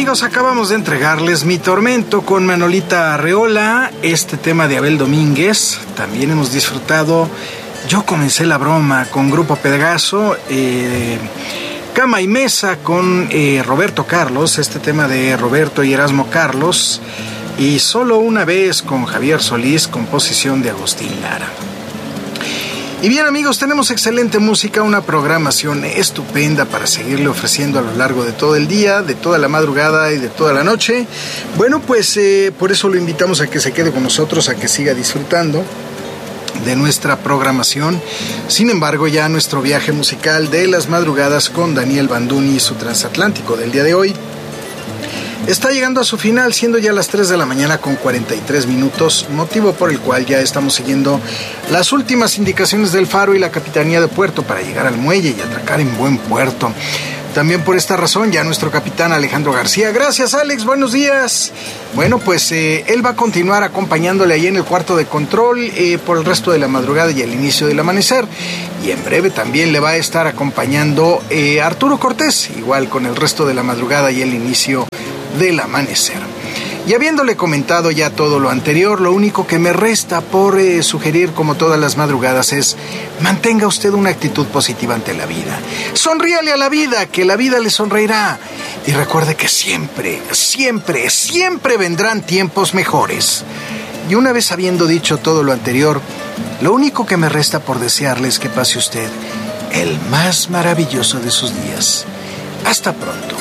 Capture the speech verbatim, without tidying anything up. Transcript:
amigos, acabamos de entregarles Mi Tormento con Manolita Arreola, este tema de Abel Domínguez. También hemos disfrutado Yo Comencé la Broma con Grupo Pegaso, eh, Cama y Mesa con eh, Roberto Carlos, este tema de Roberto y Erasmo Carlos, y Solo una vez con Javier Solís, composición de Agustín Lara. Y bien amigos, tenemos excelente música, una programación estupenda para seguirle ofreciendo a lo largo de todo el día, de toda la madrugada y de toda la noche. Bueno, pues eh, por eso lo invitamos a que se quede con nosotros, a que siga disfrutando de nuestra programación. Sin embargo, ya nuestro viaje musical de las madrugadas con Daniel Banduni y su transatlántico del día de hoy está llegando a su final, siendo ya las tres de la mañana con cuarenta y tres minutos, motivo por el cual ya estamos siguiendo las últimas indicaciones del Faro y la Capitanía de Puerto para llegar al muelle y atracar en buen puerto. También por esta razón ya nuestro capitán Alejandro García. Gracias, Alex, buenos días. Bueno, pues eh, él va a continuar acompañándole ahí en el cuarto de control eh, por el resto de la madrugada y el inicio del amanecer. Y en breve también le va a estar acompañando eh, Arturo Cortés, igual con el resto de la madrugada y el inicio del amanecer. Y habiéndole comentado ya todo lo anterior, lo único que me resta por eh, sugerir, como todas las madrugadas, es mantenga usted una actitud positiva ante la vida. Sonríale a la vida, que la vida le sonreirá. Y recuerde que siempre, siempre, siempre vendrán tiempos mejores. Y una vez habiendo dicho todo lo anterior, lo único que me resta por desearle es que pase usted el más maravilloso de sus días. Hasta pronto.